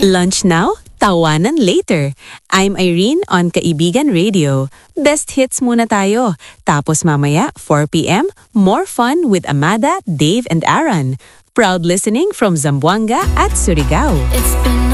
Lunch now, tawanan later. I'm Irene on Kaibigan Radio. Best hits muna tayo. Tapos mamaya, 4 p.m., more fun with Amada, Dave, and Aaron. Proud listening from Zamboanga at Surigao. It's been